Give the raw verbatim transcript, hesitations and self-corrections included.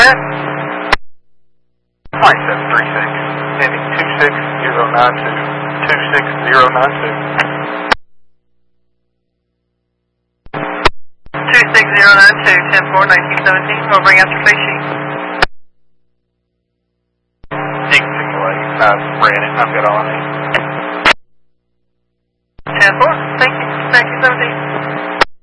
that? Flight seven three six, ending two six zero nine two, two six zero nine two. two six zero nine two, ten four, nineteen seventeen, we'll bring out your face sheet. You can simulate. I ran it. I've got all I need.